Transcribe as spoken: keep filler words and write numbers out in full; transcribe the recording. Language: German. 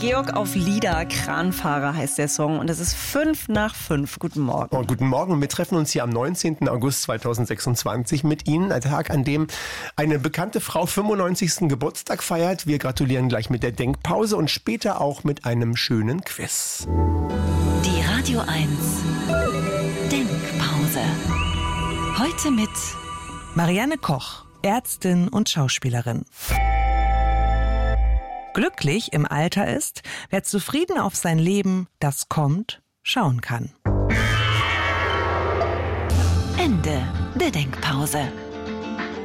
Georg auf Lieder, Kranfahrer heißt der Song und es ist fünf nach fünf. Guten Morgen. Und guten Morgen. Wir treffen uns hier am neunzehnten August zweitausendsechsundzwanzig mit Ihnen. Ein Tag, an dem eine bekannte Frau fünfundneunzigsten Geburtstag feiert. Wir gratulieren gleich mit der Denkpause und später auch mit einem schönen Quiz. Die Radio eins Denkpause. Heute mit Marianne Koch, Ärztin und Schauspielerin. Glücklich im Alter ist, wer zufrieden auf sein Leben, das kommt, schauen kann. Ende der Denkpause.